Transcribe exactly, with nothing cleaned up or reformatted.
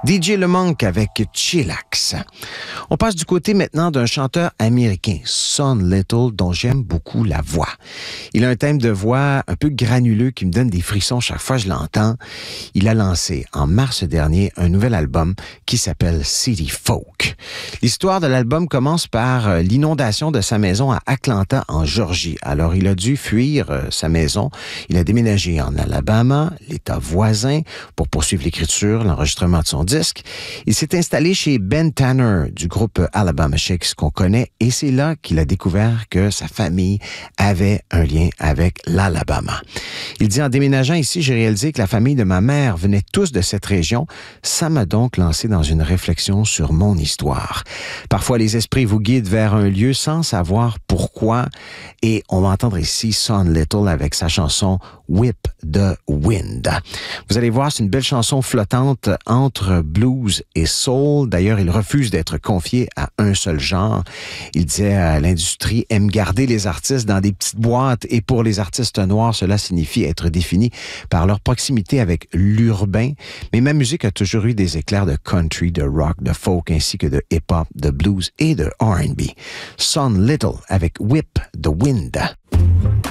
D J Le Monk avec Chillax. On passe du côté maintenant d'un chanteur américain, Son Little, dont j'aime beaucoup la voix. Il a un thème de voix un peu granuleux qui me donne des frissons chaque fois que je l'entends. Il a lancé en mars dernier un nouvel album qui s'appelle City Folk. L'histoire de l'album commence par l'inondation de sa maison à Atlanta, en Georgie. Alors, il a dû fuir sa maison. Il a déménagé en Alabama, l'État voisin, pour poursuivre l'écriture, l'enregistrement de son disque. Il s'est installé chez Ben Tanner du groupe Alabama Shakes qu'on connaît et c'est là qu'il a découvert que sa famille avait un lien avec l'Alabama. Il dit, en déménageant ici, j'ai réalisé que la famille de ma mère venait tous de cette région. Ça m'a donc lancé dans une réflexion sur mon histoire. Parfois, les esprits vous guident vers un lieu sans savoir pourquoi et on va entendre ici Son Little avec sa chanson Whip the Wind. Vous allez voir, c'est une belle chanson flottante entre blues et soul. D'ailleurs, il refuse d'être confié à un seul genre. Il disait à l'industrie aime garder les artistes dans des petites boîtes et pour les artistes noirs, cela signifie être définis par leur proximité avec l'urbain. Mais ma musique a toujours eu des éclairs de country, de rock, de folk ainsi que de hip-hop, de blues et de R and B. Son Little avec Whip the Wind.